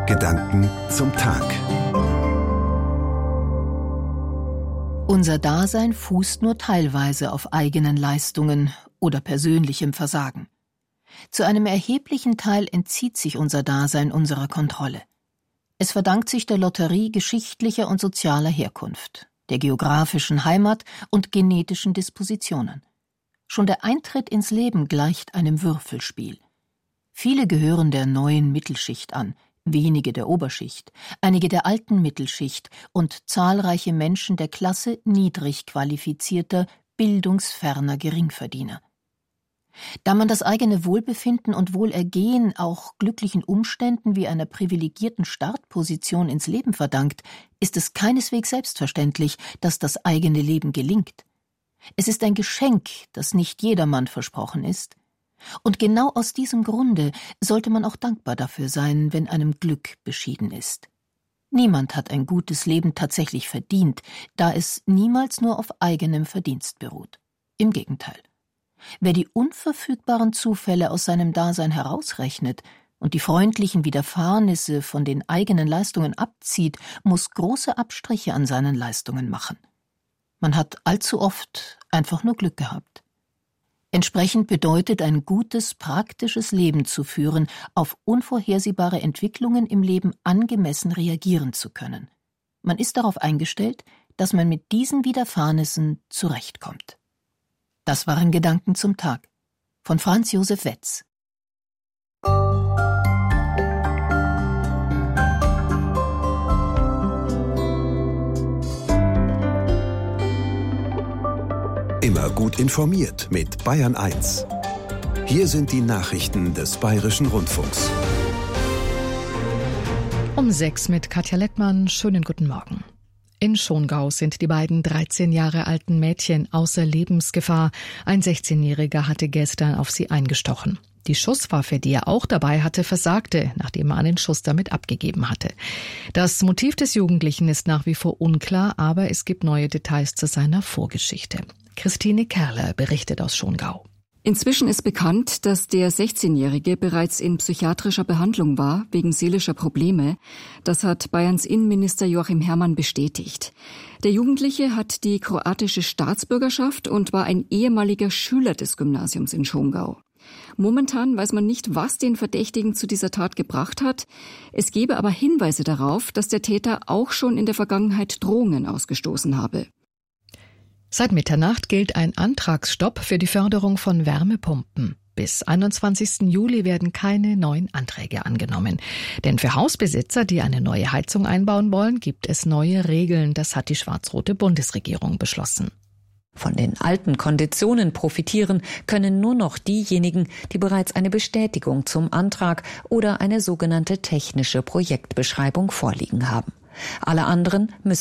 Gedanken zum Tag. Unser Dasein fußt nur teilweise auf eigenen Leistungen oder persönlichem Versagen. Zu einem erheblichen Teil entzieht sich unser Dasein unserer Kontrolle. Es verdankt sich der Lotterie geschichtlicher und sozialer Herkunft, der geografischen Heimat und genetischen Dispositionen. Schon der Eintritt ins Leben gleicht einem Würfelspiel. Viele gehören der neuen Mittelschicht an, wenige der Oberschicht, einige der alten Mittelschicht und zahlreiche Menschen der Klasse niedrig qualifizierter, bildungsferner Geringverdiener. Da man das eigene Wohlbefinden und Wohlergehen auch glücklichen Umständen wie einer privilegierten Startposition ins Leben verdankt, ist es keineswegs selbstverständlich, dass das eigene Leben gelingt. Es ist ein Geschenk, das nicht jedermann versprochen ist. Und genau aus diesem Grunde sollte man auch dankbar dafür sein, wenn einem Glück beschieden ist. Niemand hat ein gutes Leben tatsächlich verdient, da es niemals nur auf eigenem Verdienst beruht. Im Gegenteil. Wer die unverfügbaren Zufälle aus seinem Dasein herausrechnet und die freundlichen Widerfahrnisse von den eigenen Leistungen abzieht, muss große Abstriche an seinen Leistungen machen. Man hat allzu oft einfach nur Glück gehabt. Entsprechend bedeutet ein gutes, praktisches Leben zu führen, auf unvorhersehbare Entwicklungen im Leben angemessen reagieren zu können. Man ist darauf eingestellt, dass man mit diesen Widerfahrnissen zurechtkommt. Das waren Gedanken zum Tag von Franz Josef Wetz. Immer gut informiert mit Bayern 1. Hier sind die Nachrichten des Bayerischen Rundfunks. Um 6 mit Katja Lettmann. Schönen guten Morgen. In Schongau sind die beiden 13 Jahre alten Mädchen außer Lebensgefahr. Ein 16-Jähriger hatte gestern auf sie eingestochen. Die Schusswaffe, die er auch dabei hatte, versagte, nachdem er einen Schuss damit abgegeben hatte. Das Motiv des Jugendlichen ist nach wie vor unklar, aber es gibt neue Details zu seiner Vorgeschichte. Christine Kerler berichtet aus Schongau. Inzwischen ist bekannt, dass der 16-Jährige bereits in psychiatrischer Behandlung war, wegen seelischer Probleme. Das hat Bayerns Innenminister Joachim Herrmann bestätigt. Der Jugendliche hat die kroatische Staatsbürgerschaft und war ein ehemaliger Schüler des Gymnasiums in Schongau. Momentan weiß man nicht, was den Verdächtigen zu dieser Tat gebracht hat. Es gebe aber Hinweise darauf, dass der Täter auch schon in der Vergangenheit Drohungen ausgestoßen habe. Seit Mitternacht gilt ein Antragsstopp für die Förderung von Wärmepumpen. Bis 21. Juli werden keine neuen Anträge angenommen. Denn für Hausbesitzer, die eine neue Heizung einbauen wollen, gibt es neue Regeln. Das hat die schwarz-rote Bundesregierung beschlossen. Von den alten Konditionen profitieren können nur noch diejenigen, die bereits eine Bestätigung zum Antrag oder eine sogenannte technische Projektbeschreibung vorliegen haben. Alle anderen müssen